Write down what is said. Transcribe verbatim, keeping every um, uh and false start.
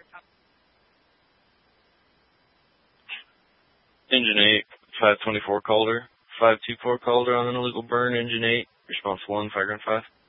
Engine eight, five twenty-four Calder. five two four Calder on an illegal burn, engine eight. Response one, fire ground five.